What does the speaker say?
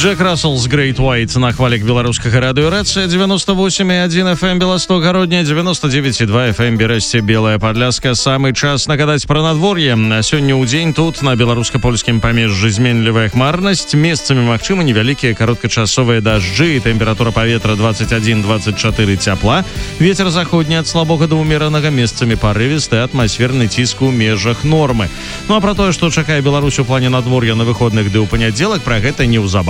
Джек Рассел з Great White на хвалях беларускага радыёрацыя 98,1 FM Беласток гародня, 99,2 FM Берасце Белая Падляска. Самы час нагадаць пра надвор'е. Сёння ў дзень тут на беларуска-польскім памежжы зменлівая хмарнасць, месцамі магчымы невялікія кароткачасовыя дажджы, тэмпература паветра 21-24 цяпла, вецер заходні ад слабога да ўмеранага, месцамі парывісты, атмасферны ціск у межах нормы. Ну а пра тое, што чакае Беларусь у плане надвор'я на выходных ды ў панядзелак, пра гэта неўзабаве